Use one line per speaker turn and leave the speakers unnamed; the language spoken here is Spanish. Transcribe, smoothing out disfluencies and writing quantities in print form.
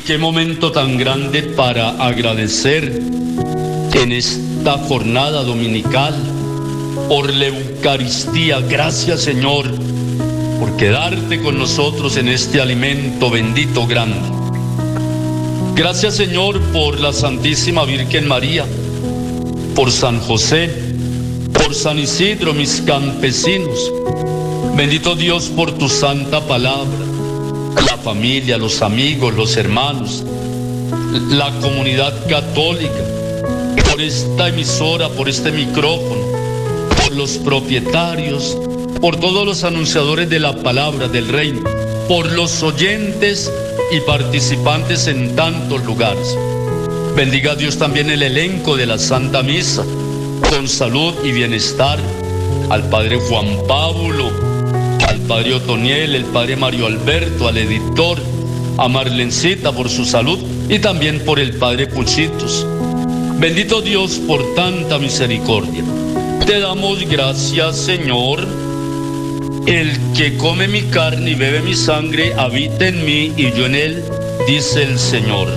qué momento tan grande para agradecer en esta jornada dominical por la Eucaristía. Gracias, Señor, por quedarte con nosotros en este alimento bendito grande. Gracias, Señor, por la Santísima Virgen María, por San José, por San Isidro, mis campesinos. Bendito Dios por tu santa palabra, la familia, los amigos, los hermanos, la comunidad católica, por esta emisora, por este micrófono, por los propietarios, por todos los anunciadores de la palabra del reino, por los oyentes y participantes en tantos lugares. Bendiga a Dios también el elenco de la Santa Misa, con salud y bienestar, al Padre Juan Pablo, al Padre Otoniel, el Padre Mario Alberto, al editor, a Marlencita por su salud y también por el Padre Puchitos. Bendito Dios por tanta misericordia. Te damos gracias, Señor. El que come mi carne y bebe mi sangre habita en mí y yo en él, dice el Señor.